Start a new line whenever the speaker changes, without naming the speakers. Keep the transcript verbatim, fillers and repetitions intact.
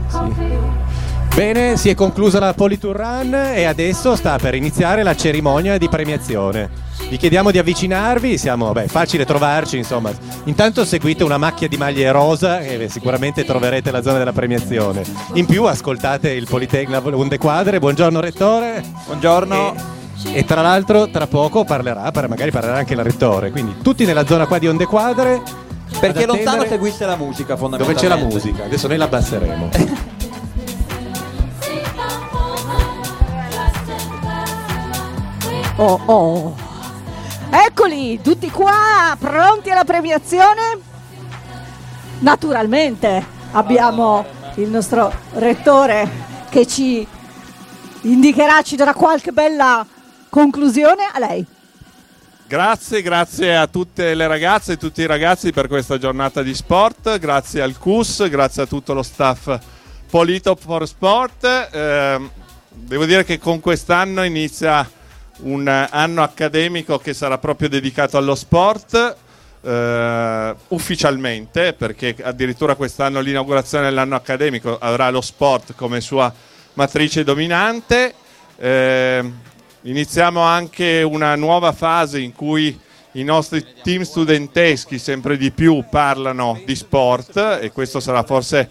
Sì. Bene, si è conclusa la Politour Run e adesso sta per iniziare la cerimonia di premiazione. Vi chiediamo di avvicinarvi, siamo, beh, facile trovarci, insomma. Intanto seguite una macchia di maglie rosa e sicuramente troverete la zona della premiazione. In più ascoltate il Politecnico Onde Quadre. Buongiorno Rettore.
Buongiorno.
E, e tra l'altro tra poco parlerà, magari parlerà anche il Rettore, quindi tutti nella zona qua di Onde Quadre.
Perché lontano seguisse la musica, fondamentalmente.
Dove c'è la musica, adesso noi la abbasseremo.
Oh oh, eccoli tutti qua, pronti alla premiazione? Naturalmente abbiamo il nostro rettore che ci indicherà, ci darà qualche bella conclusione. A lei.
Grazie, grazie a tutte le ragazze e tutti i ragazzi per questa giornata di sport, grazie al C U S, grazie a tutto lo staff Polito for Sport. Eh, devo dire che con quest'anno inizia un anno accademico che sarà proprio dedicato allo sport, eh, ufficialmente, perché addirittura quest'anno l'inaugurazione dell'anno accademico avrà lo sport come sua matrice dominante. Eh, iniziamo anche una nuova fase in cui i nostri team studenteschi sempre di più parlano di sport, e questo sarà forse